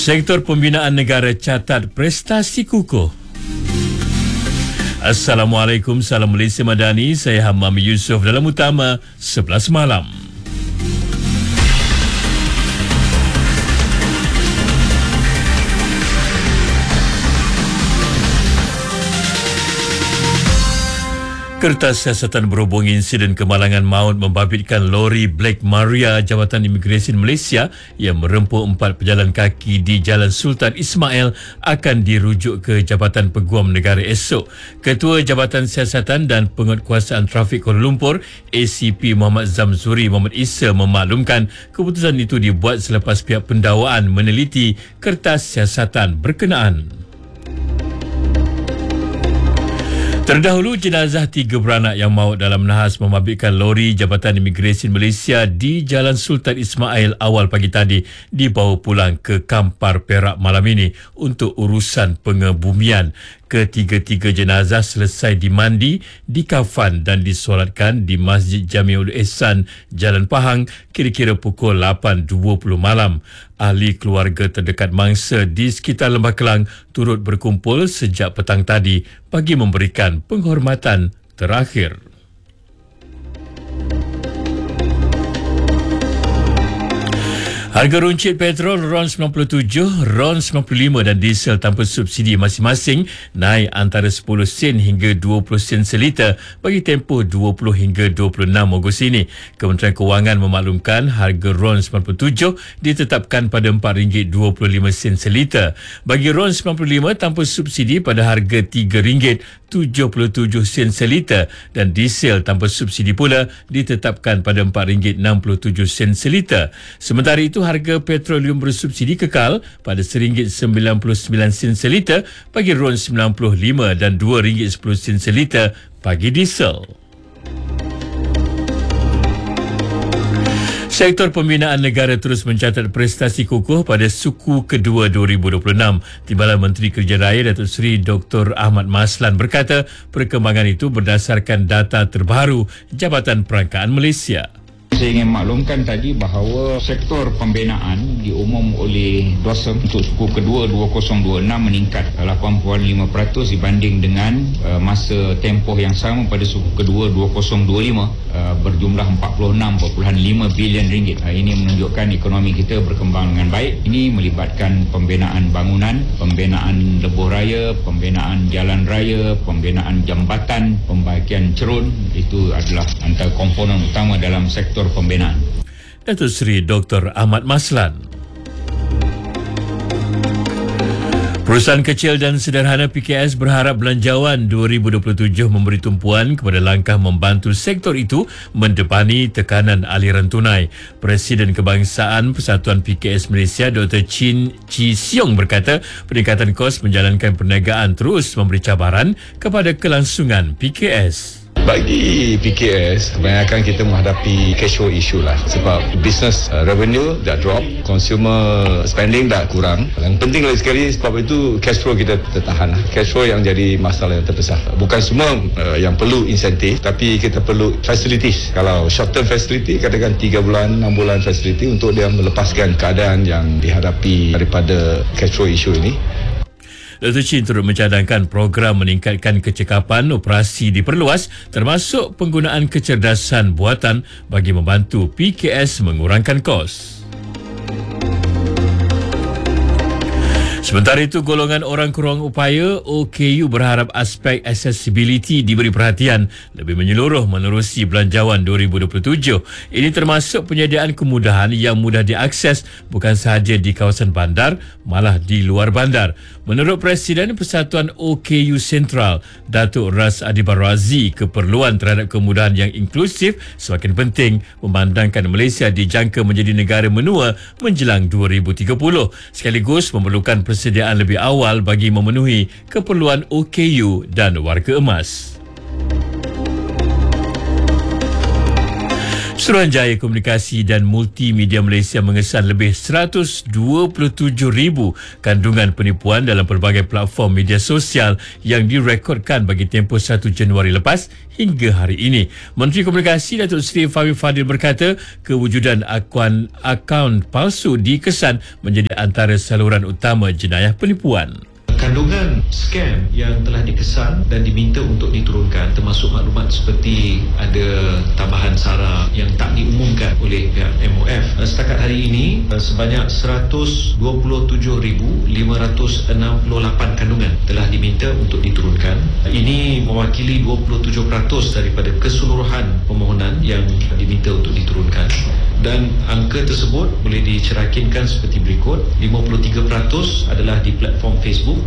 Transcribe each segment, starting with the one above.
Sektor pembinaan negara catat prestasi kukuh. Assalamualaikum, salam Malaysia Madani. Saya Hammam Yusof dalam utama 11 malam. Kertas siasatan berhubung insiden kemalangan maut membabitkan lori Black Maria Jabatan Imigresen Malaysia yang merempuh 4 pejalan kaki di Jalan Sultan Ismail akan dirujuk ke Jabatan Peguam Negara esok. Ketua Jabatan Siasatan dan Penguatkuasaan Trafik Kuala Lumpur, ACP Muhammad Zamzuri Muhammad Isa memaklumkan keputusan itu dibuat selepas pihak pendakwaan meneliti kertas siasatan berkenaan. Terdahulu, jenazah 3 beranak yang maut dalam nahas membabitkan lori Jabatan Imigresen Malaysia di Jalan Sultan Ismail awal pagi tadi dibawa pulang ke Kampar Perak malam ini untuk urusan pengebumian. Ketiga-tiga jenazah selesai dimandi, dikafan dan disolatkan di Masjid Jamiul Ihsan, Jalan Pahang kira-kira pukul 8.20 malam. Ahli keluarga terdekat mangsa di sekitar Lembah Kelang turut berkumpul sejak petang tadi bagi memberikan penghormatan terakhir. Harga runcit petrol RON 97, RON 95 dan diesel tanpa subsidi masing-masing naik antara 10 sen hingga 20 sen seliter bagi tempoh 20 hingga 26 Ogos ini. Kementerian Kewangan memaklumkan harga RON 97 ditetapkan pada RM4.25 seliter. Bagi RON 95 tanpa subsidi pada harga RM3.77 seliter dan diesel tanpa subsidi pula ditetapkan pada RM4.67 seliter. Sementara itu, harga petroleum bersubsidi kekal pada RM1.99 seliter bagi RON 95 dan RM2.10 seliter bagi diesel. Sektor pembinaan negara terus mencatat prestasi kukuh pada suku kedua 2026. Timbalan Menteri Kerja Raya Datuk Seri Dr. Ahmad Maslan berkata perkembangan itu berdasarkan data terbaru Jabatan Perangkaan Malaysia. Saya ingin maklumkan tadi bahawa sektor pembinaan diumum oleh DOSM untuk suku kedua 2026 meningkat 8.5% dibanding dengan masa tempoh yang sama pada suku kedua 2025 berjumlah 46.5 bilion ringgit. Ini menunjukkan ekonomi kita berkembang dengan baik. Ini melibatkan pembinaan bangunan, pembinaan lebuh raya, pembinaan jalan raya, pembinaan jambatan, pembaikan cerun. Itu adalah antara komponen utama dalam sektor pembinaan. Datuk Seri Dr. Ahmad Maslan. Perusahaan kecil dan sederhana PKS berharap Belanjawan 2027 memberi tumpuan kepada langkah membantu sektor itu mendepani tekanan aliran tunai. Presiden Kebangsaan Persatuan PKS Malaysia Dr. Chin Chi Siong berkata peningkatan kos menjalankan perniagaan terus memberi cabaran kepada kelangsungan PKS. Bagi PKS, kebanyakan kita menghadapi cash flow issue lah. Sebab business revenue dah drop, consumer spending dah kurang. Yang penting lagi sekali sebab itu cash flow kita tertahan lah. Cash flow yang jadi masalah yang terbesar. Bukan semua yang perlu insentif, tapi kita perlu facilities. Kalau short term facility, katakan 3 bulan, 6 bulan facility untuk dia melepaskan keadaan yang dihadapi daripada cash flow issue ini. Dr. Chin turut mencadangkan program meningkatkan kecekapan operasi diperluas termasuk penggunaan kecerdasan buatan bagi membantu PKS mengurangkan kos. Sementara itu, golongan orang kurang upaya OKU berharap aspek accessibility diberi perhatian lebih menyeluruh menerusi Belanjawan 2027. Ini termasuk penyediaan kemudahan yang mudah diakses bukan sahaja di kawasan bandar, malah di luar bandar. Menurut Presiden Persatuan OKU Sentral, Datuk Ras Adibar Razi, keperluan terhadap kemudahan yang inklusif semakin penting memandangkan Malaysia dijangka menjadi negara menua menjelang 2030. Sekaligus memerlukan persediaan lebih awal bagi memenuhi keperluan OKU dan warga emas. Suruhanjaya Komunikasi dan Multimedia Malaysia mengesan lebih 127,000 kandungan penipuan dalam pelbagai platform media sosial yang direkodkan bagi tempoh 1 Januari lepas hingga hari ini. Menteri Komunikasi Datuk Seri Fahmi Fadil berkata kewujudan akaun palsu dikesan menjadi antara saluran utama jenayah penipuan. Kandungan scam yang telah dikesan dan diminta untuk diturunkan termasuk maklumat seperti ada tambahan sara yang tak diumumkan oleh pihak MOF. Setakat hari ini sebanyak 127,568 kandungan telah diminta untuk diturunkan. Ini mewakili 27% daripada keseluruhan permohonan yang diminta untuk diturunkan. Dan angka tersebut boleh dicerakinkan seperti berikut. 53% adalah di platform Facebook,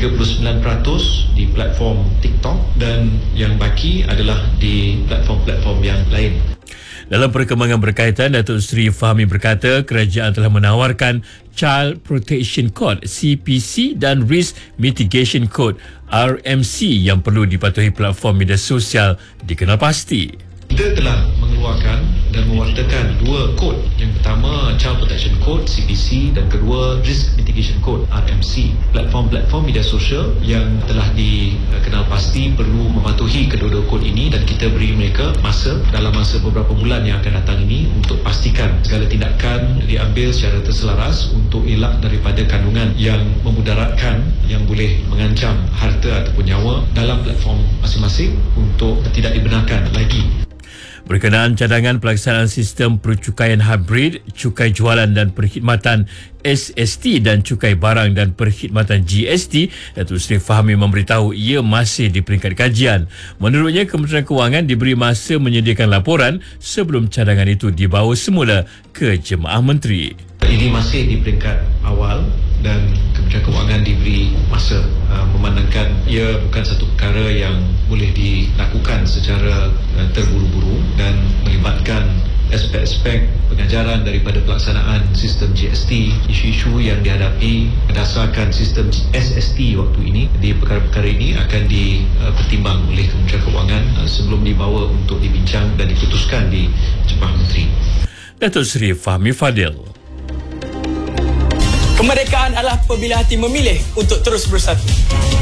39% di platform TikTok dan yang baki adalah di platform-platform yang lain. Dalam perkembangan berkaitan, Datuk Seri Fahmi berkata kerajaan telah menawarkan Child Protection Code CPC dan Risk Mitigation Code RMC yang perlu dipatuhi platform media sosial dikenal pasti. Kita telah mengeluarkan dan mewartakan dua kod. Yang pertama Child Protection Code CPC dan kedua Risk Mitigation Code RMC. Platform-platform media sosial yang telah dikenal pasti perlu mematuhi kedua-dua kod ini dan kita beri mereka dalam masa beberapa bulan yang akan datang ini untuk pastikan segala tindakan diambil secara terselaras untuk elak daripada kandungan yang memudaratkan yang boleh mengancam harta ataupun nyawa dalam platform masing-masing untuk tidak dibenarkan lagi. Berkenaan cadangan pelaksanaan sistem percukaian hybrid, cukai jualan dan perkhidmatan SST dan cukai barang dan perkhidmatan GST, Datuk Seri Fahmi memberitahu ia masih di peringkat kajian. Menurutnya, Kementerian Kewangan diberi masa menyediakan laporan sebelum cadangan itu dibawa semula ke Jemaah Menteri. Ini masih di peringkat awal dan Kementerian Kewangan diberi masa memandangkan ia bukan satu perkara yang boleh dilakukan secara terburu-buru dan melibatkan aspek-aspek pengajaran daripada pelaksanaan sistem GST, isu-isu yang dihadapi berdasarkan sistem SST waktu ini. Di perkara-perkara ini akan dipertimbang oleh Kementerian Kewangan sebelum dibawa untuk dibincang dan diputuskan di Jemaah Menteri. Datuk Seri Fahmi Fadil. Kemerdekaan adalah apabila hati memilih untuk terus bersatu.